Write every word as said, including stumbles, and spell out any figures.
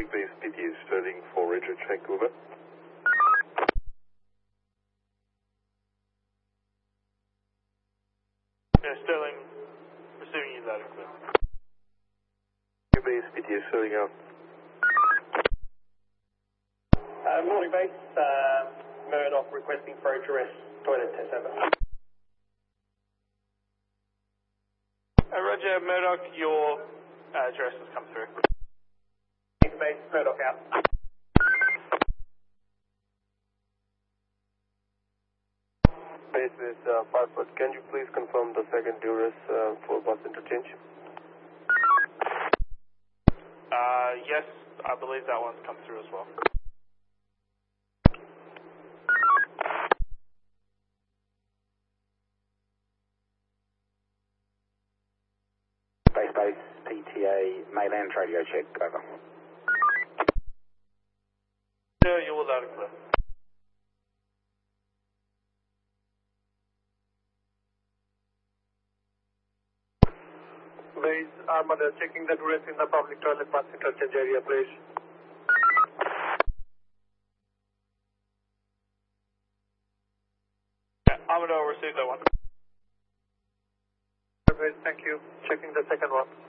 base P T Sterling for Richard Vancouver. Yeah, Sterling, receiving you loud and clear. Base P T Sterling out. Uh, morning base, uh, Murdoch requesting approach arrest, toilet test over. Uh, Roger, Murdoch, your uh, address has come through. Thanks base, Murdoch out. Base with uh, passport, can you please confirm the second duress uh, for bus interchange? Uh, yes, I believe that one's come through as well. Base base, P T A, mainland radio check, over. Yeah, you're loud and clear. Base, Armada checking the duress in the public toilet bus interchange area, please. Yeah, Armada will receive that one. Base, thank you. Checking the second one.